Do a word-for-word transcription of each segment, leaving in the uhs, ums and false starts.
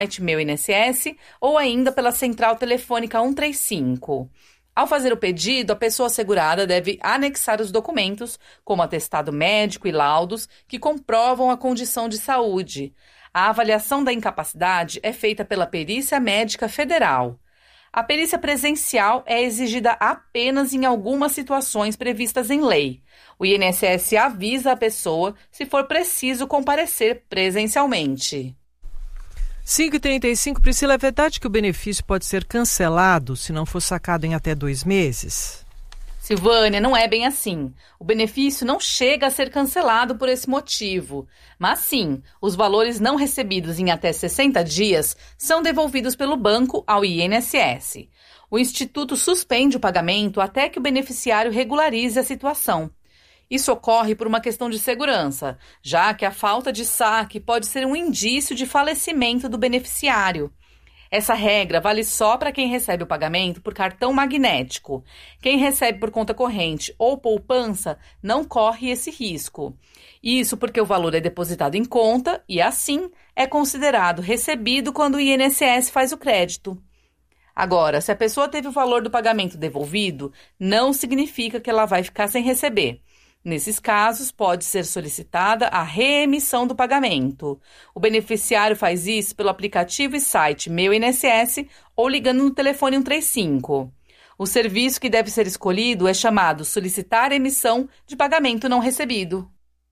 Meu I N S S ou ainda pela central telefônica cento e trinta e cinco. Ao fazer o pedido, a pessoa segurada deve anexar os documentos, como atestado médico e laudos, que comprovam a condição de saúde. A avaliação da incapacidade é feita pela Perícia Médica Federal. A perícia presencial é exigida apenas em algumas situações previstas em lei. O I N S S avisa a pessoa se for preciso comparecer presencialmente. cinco e trinta e cinco, Priscila, é verdade que o benefício pode ser cancelado se não for sacado em até dois meses? Silvânia, não é bem assim. O benefício não chega a ser cancelado por esse motivo. Mas sim, os valores não recebidos em até sessenta dias são devolvidos pelo banco ao I N S S. O Instituto suspende o pagamento até que o beneficiário regularize a situação. Isso ocorre por uma questão de segurança, já que a falta de saque pode ser um indício de falecimento do beneficiário. Essa regra vale só para quem recebe o pagamento por cartão magnético. Quem recebe por conta corrente ou poupança não corre esse risco. Isso porque o valor é depositado em conta e, assim, é considerado recebido quando o I N S S faz o crédito. Agora, se a pessoa teve o valor do pagamento devolvido, não significa que ela vai ficar sem receber. Nesses casos, pode ser solicitada a reemissão do pagamento. O beneficiário faz isso pelo aplicativo e site Meu I N S S ou ligando no telefone cento e trinta e cinco. O serviço que deve ser escolhido é chamado Solicitar Emissão de Pagamento Não Recebido.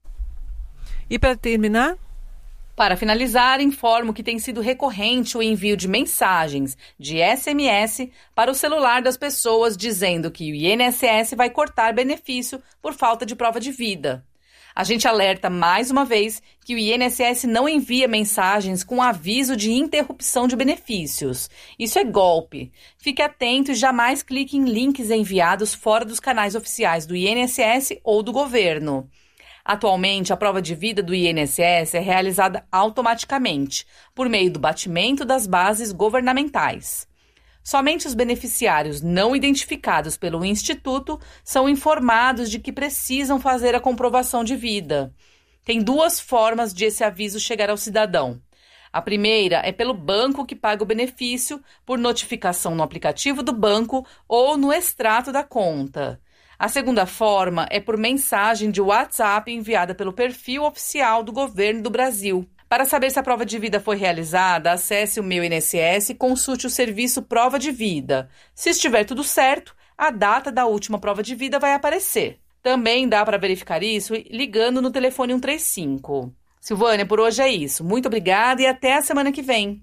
E para terminar? Para finalizar, informo que tem sido recorrente o envio de mensagens de S M S para o celular das pessoas dizendo que o I N S S vai cortar benefício por falta de prova de vida. A gente alerta mais uma vez que o I N S S não envia mensagens com aviso de interrupção de benefícios. Isso é golpe. Fique atento e jamais clique em links enviados fora dos canais oficiais do I N S S ou do governo. Atualmente, a prova de vida do I N S S é realizada automaticamente, por meio do batimento das bases governamentais. Somente os beneficiários não identificados pelo Instituto são informados de que precisam fazer a comprovação de vida. Tem duas formas de esse aviso chegar ao cidadão. A primeira é pelo banco que paga o benefício, por notificação no aplicativo do banco ou no extrato da conta. A segunda forma é por mensagem de WhatsApp enviada pelo perfil oficial do Governo do Brasil. Para saber se a prova de vida foi realizada, acesse o Meu I N S S e consulte o serviço Prova de Vida. Se estiver tudo certo, a data da última prova de vida vai aparecer. Também dá para verificar isso ligando no telefone cento e trinta e cinco. Silvânia, por hoje é isso. Muito obrigada e até a semana que vem.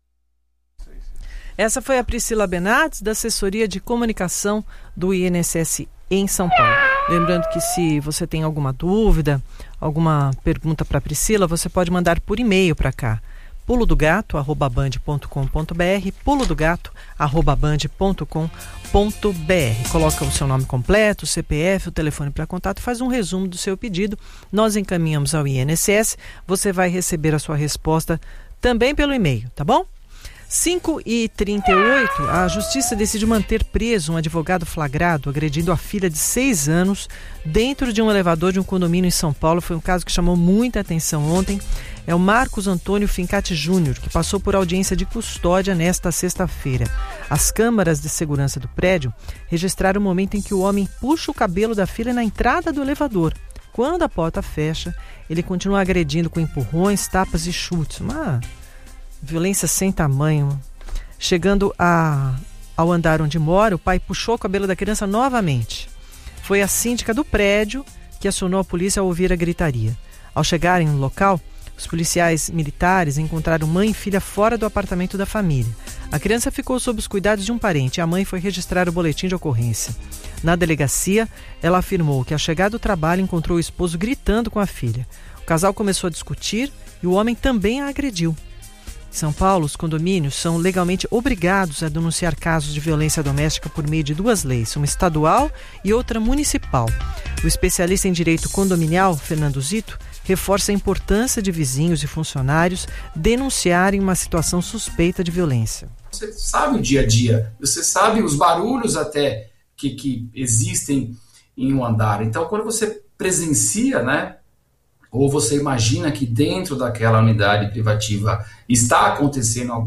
Essa foi a Priscila Benartes, da assessoria de comunicação do I N S S em São Paulo. Lembrando que se você tem alguma dúvida, alguma pergunta para a Priscila, você pode mandar por e-mail para cá, pulo do gato arroba band ponto com ponto br, pulo do gato arroba band ponto com ponto br. Coloca o seu nome completo, o C P F, o telefone para contato, faz um resumo do seu pedido, nós encaminhamos ao I N S S, você vai receber a sua resposta também pelo e-mail, tá bom? cinco e trinta e oito, a Justiça decide manter preso um advogado flagrado agredindo a filha de seis anos dentro de um elevador de um condomínio em São Paulo. Foi um caso que chamou muita atenção ontem. É o Marcos Antônio Fincati Júnior, que passou por audiência de custódia nesta sexta-feira. As câmaras de segurança do prédio registraram o momento em que o homem puxa o cabelo da filha na entrada do elevador. Quando a porta fecha, ele continua agredindo com empurrões, tapas e chutes. Uma violência sem tamanho. Chegando a, ao andar onde mora, o pai puxou o cabelo da criança novamente. Foi a síndica do prédio que acionou a polícia ao ouvir a gritaria. Ao chegarem no local, os policiais militares encontraram mãe e filha fora do apartamento da família. A criança ficou sob os cuidados de um parente e a mãe foi registrar o boletim de ocorrência. Na delegacia, ela afirmou que ao chegar do trabalho encontrou o esposo gritando com a filha. O casal começou a discutir e o homem também a agrediu. Em São Paulo, os condomínios são legalmente obrigados a denunciar casos de violência doméstica por meio de duas leis, uma estadual e outra municipal. O especialista em direito condominial, Fernando Zito, reforça a importância de vizinhos e funcionários denunciarem uma situação suspeita de violência. Você sabe o dia a dia, você sabe os barulhos até que, que existem em um andar. Então, quando você presencia, né, ou você imagina que dentro daquela unidade privativa está acontecendo